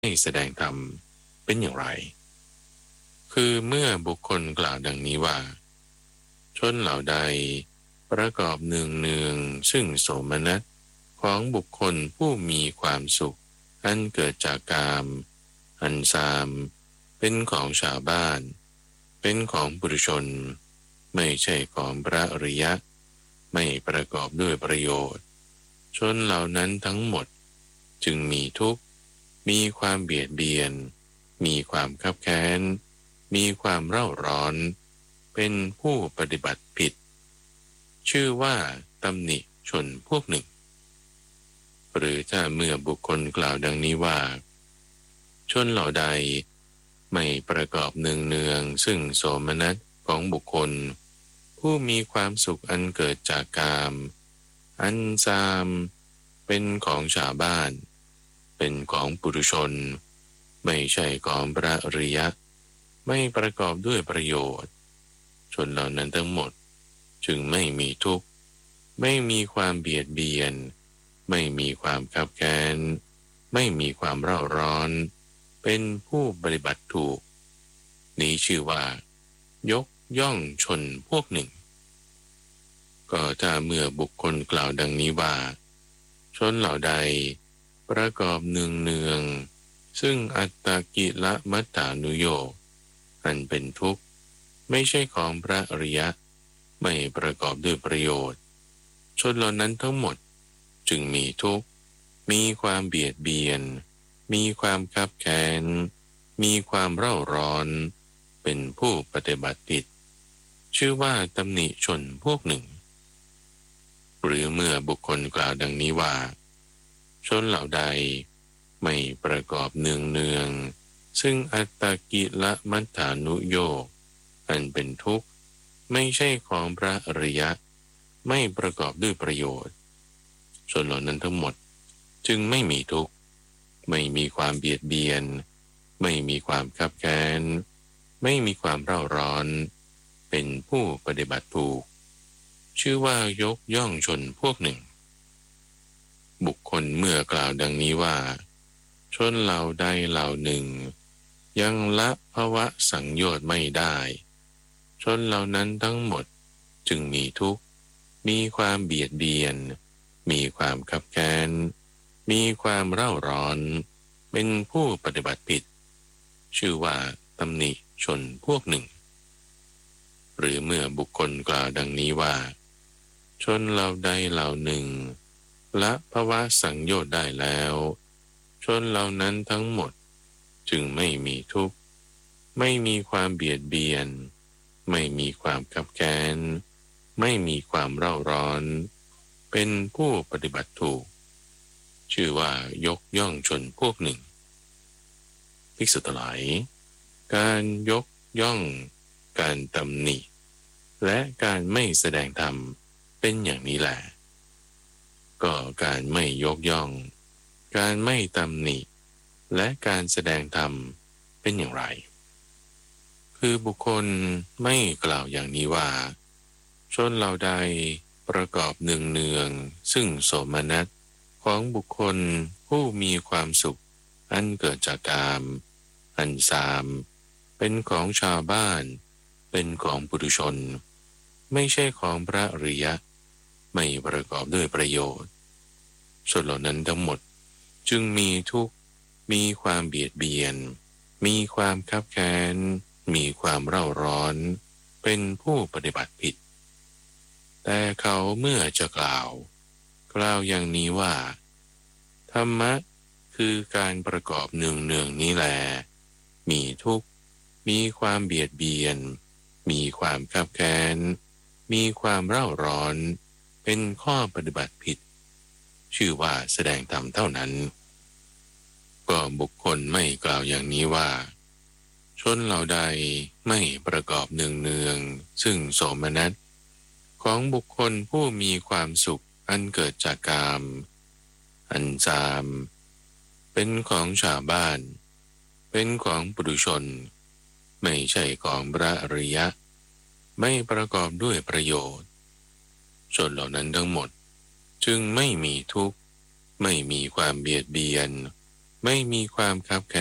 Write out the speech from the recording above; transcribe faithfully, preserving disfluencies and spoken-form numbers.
ให้แสดงธรรมเป็นอย่างไรคือเมื่อบุคคลกล่าวดังนี้ว่าชนเหล่าใดประกอบเนืองเนืองซึ่งโสมนัสของบุคคลผู้มีความสุขอันเกิดจากกามอันซามเป็นของชาวบ้านเป็นของปุถุชนไม่ใช่ของพระอริยะไม่ประกอบด้วยประโยชน์ชนเหล่านั้นทั้งหมดจึงมีทุกข์มีความเบียดเบียนมีความคับแค้นมีความเร่าร้อนเป็นผู้ปฏิบัติผิดชื่อว่าตำหนิชนพวกหนึ่งหรือถ้าเมื่อบุคคลกล่าวดังนี้ว่าชนเหล่าใดไม่ประกอบเนืองเนืองซึ่งโสมนัสของบุคคลผู้มีความสุขอันเกิดจากกามอันซามเป็นของชาวบ้านเป็นของปุถุชนไม่ใช่ของพระอริยะไม่ประกอบด้วยประโยชน์ชนเหล่านั้นทั้งหมดจึงไม่มีทุกข์ไม่มีความเบียดเบียนไม่มีความขับแค้นไม่มีความเร่าร้อนเป็นผู้ปฏิบัติถูกนี้ชื่อว่ายกย่องชนพวกหนึ่งก็ถ้าเมื่อบุคคลกล่าวดังนี้ว่าชนเหล่าใดประกอบเนืองเนืองซึ่งอัตตกิละมัตตานุโยคอันเป็นทุกข์ไม่ใช่ของพระอริยะไม่ประกอบด้วยประโยชน์ชนเหล่านั้นทั้งหมดจึงมีทุกข์มีความเบียดเบียนมีความคับแค้นมีความเร่าร้อนเป็นผู้ปฏิบัติผิดชื่อว่าตำหนิชนพวกหนึ่งหรือเมื่อบุคคลกล่าวดังนี้ว่าชนเหล่าใดไม่ประกอบเนืองเนืองซึ่งอัตตกิละมัฏฐานุโยคอันเป็นทุกข์ไม่ใช่ของพระอริยะไม่ประกอบด้วยประโยชน์ชนเหล่านั้นทั้งหมดจึงไม่มีทุกข์ไม่มีความเบียดเบียนไม่มีความคับแค้นไม่มีความเร่าร้อนเป็นผู้ปฏิบัติถูกชื่อว่ายกย่องชนพวกหนึ่งบุคคลเมื่อกล่าวดังนี้ว่าชนเหล่าใดเหล่าหนึ่งยังละภวะสังโยชน์ไม่ได้ชนเหล่านั้นทั้งหมดจึงมีทุกข์มีความเบียดเบียนมีความคับแค้นมีความเร่าร้อนเป็นผู้ปฏิบัติผิดชื่อว่าตำหนิชนพวกหนึ่งหรือเมื่อบุคคลกล่าวดังนี้ว่าชนเหล่าใดเหล่าหนึ่งละภวะสังโยชน์ได้แล้วชนเหล่านั้นทั้งหมดจึงไม่มีทุกข์ไม่มีความเบียดเบียนไม่มีความคับแค้นไม่มีความเร่าร้อนเป็นผู้ปฏิบัติถูกชื่อว่ายกย่องชนพวกหนึ่งภิกษุทั้งหลายการยกย่องการตำหนิและการไม่แสดงธรรมเป็นอย่างนี้แหละก็การไม่ยกย่องการไม่ตำหนิและการแสดงธรรมเป็นอย่างไรคือบุคคลไม่กล่าวอย่างนี้ว่าชนเหล่าใดประกอบเนืองเนืองซึ่งโสมนัสของบุคคลผู้มีความสุขอันเกิดจากกามอันซามเป็นของชาวบ้านเป็นของปุถุชนไม่ใช่ของพระอริยะไม่ประกอบด้วยประโยชน์ชนเหล่านั้นทั้งหมดจึงมีทุกข์มีความเบียดเบียนมีความคับแค้นมีความเร่าร้อนเป็นผู้ปฏิบัติผิดแต่เขาเมื่อจะกล่าวกล่าวอย่างนี้ว่าธรรมะคือการประกอบเนืองเนืองนี้แลมีทุกข์มีความเบียดเบียนมีความคับแค้นมีความเร่าร้อนเป็นข้อปฏิบัติผิดชื่อว่าแสดงธรรมเท่านั้นก็บุคคลไม่กล่าวอย่างนี้ว่าชนเหล่าใดไม่ประกอบเนืองเนืองซึ่งโสมนัสของบุคคลผู้มีความสุขอันเกิดจากกามอันซามเป็นของชาวบ้านเป็นของปุถุชนไม่ใช่ของพระอริยะไม่ประกอบด้วยประโยชน์ชนเหล่านั้นทั้งหมดจึงไม่มีทุกข์ไม่มีความเบียดเบียนไม่มีความคับแค